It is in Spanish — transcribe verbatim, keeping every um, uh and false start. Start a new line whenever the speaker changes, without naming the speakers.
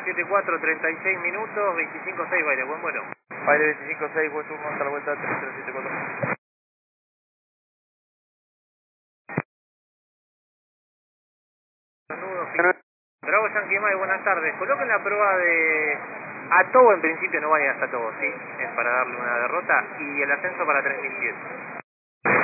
siete cuatro, treinta y seis minutos, veinticinco seis baile, buen vuelo.
Baile veinticinco seis, buen turno hasta la vuelta tres cero siete cuatro.
Nudo, Bravo Yankee Mike, buenas tardes. Coloquen la prueba de Atobo, en principio no vaya hasta Atobo, ¿sí? Es para darle una derrota, y el ascenso para tres mil siete.